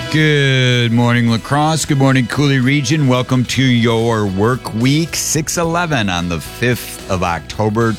Good morning, La Crosse. Good morning, Cooley Region. Welcome to your work week 6/11 on the 5th of October,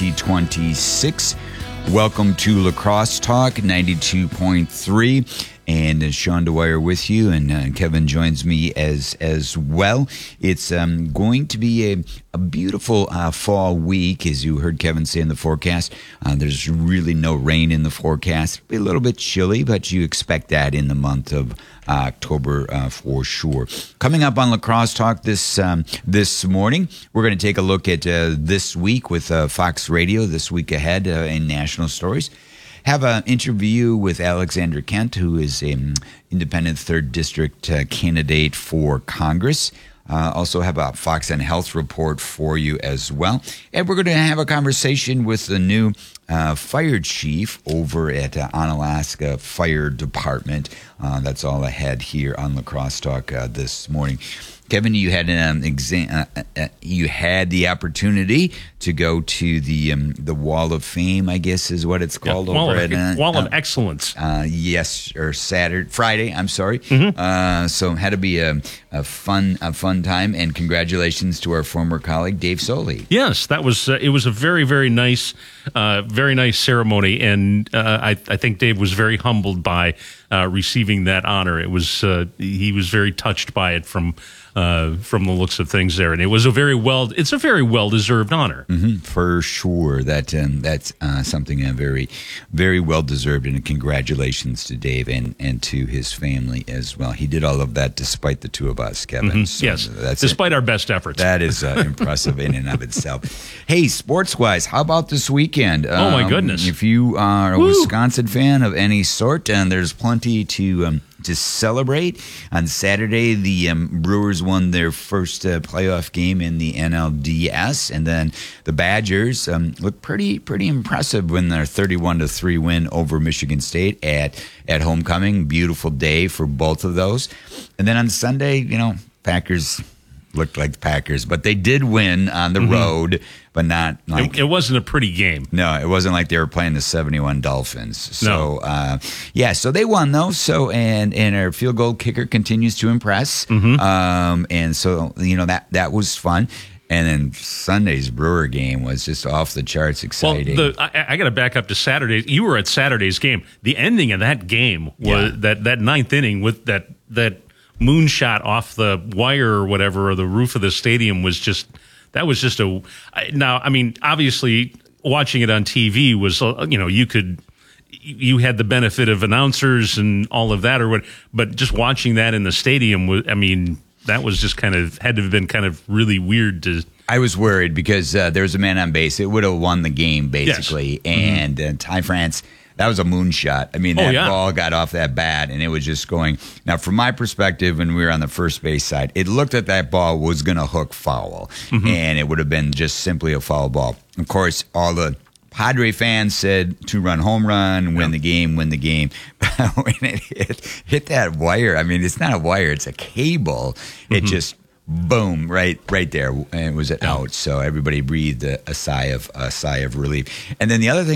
2026. Welcome to La Crosse Talk 92.3. And Sean Dwyer with you, and Kevin joins me as well. It's going to be a beautiful fall week, as you heard Kevin say in the forecast. There's really no rain in the forecast. It'll be a little bit chilly, but you expect that in the month of October for sure. Coming up on La Crosse Talk this morning, we're going to take a look at this week with Fox Radio, this week ahead in national stories. Have an interview with Alexandra Kent, who is an independent 3rd District candidate for Congress. Also have a Fox and Health report for you as well. And we're going to have a conversation with the new fire chief over at Onalaska Fire Department. That's all ahead here on La Crosse Talk this morning. Kevin, you had you had the opportunity to go to the Wall of Fame, I guess is what it's called, Wall of Excellence. Yes, or Friday. I'm sorry. So had to be a fun time, and congratulations to our former colleague Dave Soley. Yes, that was it was a very nice ceremony, and I think Dave was very humbled by receiving that honor. It was he was very touched by it from the looks of things there, and it's a very well deserved honor. For sure, that's something very, very well deserved, and congratulations to Dave and to his family as well. He did all of that despite the two of us, Kevin. So yes, despite our best efforts. That is impressive in and of itself. Hey, sports-wise, how about this weekend? Oh my goodness! If you are a Wisconsin fan of any sort, and there's plenty to celebrate. On Saturday, the Brewers won their first playoff game in the NLDS, and then the Badgers looked pretty impressive when their 31-3 win over Michigan State at homecoming. Beautiful day for both of those. And then on Sunday, Packers looked like the Packers, but they did win on the road, but not like... It wasn't a pretty game. No, it wasn't like they were playing the 71 Dolphins. So, so they won, though. So, and our field goal kicker continues to impress. And so, that was fun. And then Sunday's Brewer game was just off the charts exciting. Well, I got to back up to Saturday. You were at Saturday's game. The ending of that game was that ninth inning with that moonshot off the wire or whatever, or the roof of the stadium was just obviously watching it on TV was, you had the benefit of announcers and all of that but just watching that in the stadium was, that was just had to have been kind of really weird to... I was worried because there was a man on base. It would have won the game, basically. Yes. And Ty France... That was a moonshot. That ball got off that bat, and it was just going. Now, from my perspective, when we were on the first base side, it looked like that ball was going to hook foul, and it would have been just simply a foul ball. Of course, all the Padre fans said 2-run home run, win the game. When it hit that wire, it's not a wire, it's a cable. It just boom, right there, and it was out. So everybody breathed a sigh of relief. And then the other thing